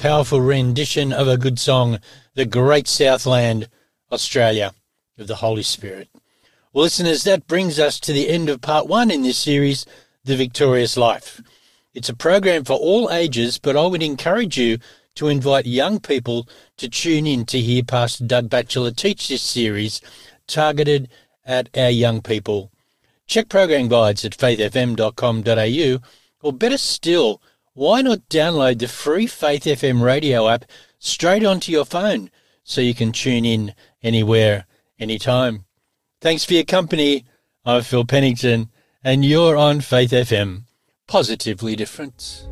powerful rendition of a good song, The Great Southland, Australia, of the Holy Spirit. Well, listeners, that brings us to the end of part 1 in this series, The Victorious Life. It's a program for all ages, but I would encourage you to invite young people to tune in to hear Pastor Doug Batchelor teach this series targeted at our young people. Check program guides at faithfm.com.au, or better still, why not download the free Faith FM radio app straight onto your phone so you can tune in anywhere, anytime. Thanks for your company. I'm Phil Pennington, and you're on Faith FM. Positively different.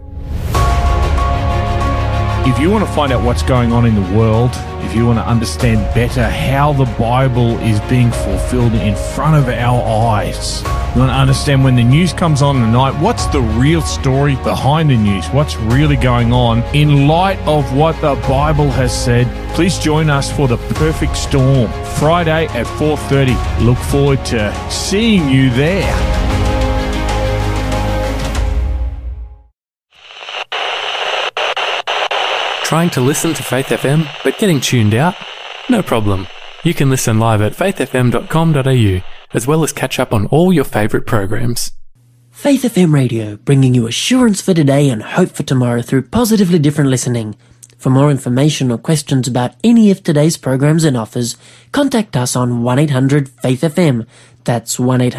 If you want to find out what's going on in the world, if you want to understand better how the Bible is being fulfilled in front of our eyes, you want to understand when the news comes on at night, what's the real story behind the news? What's really going on in light of what the Bible has said? Please join us for The Perfect Storm, Friday at 4:30. Look forward to seeing you there. Trying to listen to Faith FM, but getting tuned out? No problem. You can listen live at faithfm.com.au, as well as catch up on all your favourite programs. Faith FM Radio, bringing you assurance for today and hope for tomorrow through positively different listening. For more information or questions about any of today's programs and offers, contact us on 1-800-FAITH-FM. That's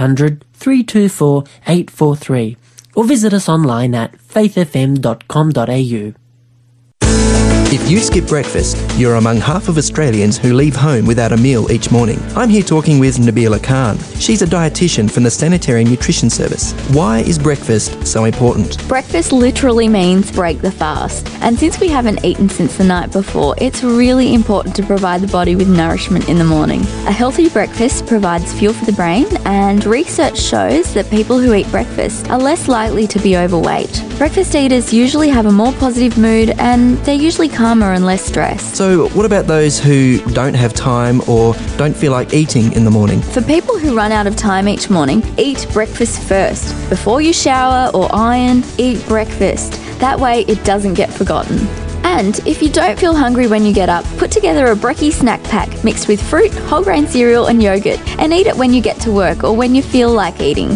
1-800-324-843. Or visit us online at faithfm.com.au. If you skip breakfast, you're among half of Australians who leave home without a meal each morning. I'm here talking with Nabila Khan. She's a dietitian from the Sanitary Nutrition Service. Why is breakfast so important? Breakfast literally means break the fast. And since we haven't eaten since the night before, it's really important to provide the body with nourishment in the morning. A healthy breakfast provides fuel for the brain, and research shows that people who eat breakfast are less likely to be overweight. Breakfast eaters usually have a more positive mood, and they're usually calmer and less stressed. So what about those who don't have time or don't feel like eating in the morning? For people who run out of time each morning, eat breakfast first. Before you shower or iron, eat breakfast. That way it doesn't get forgotten. And if you don't feel hungry when you get up, put together a brekkie snack pack mixed with fruit, whole grain cereal and yogurt, and eat it when you get to work or when you feel like eating.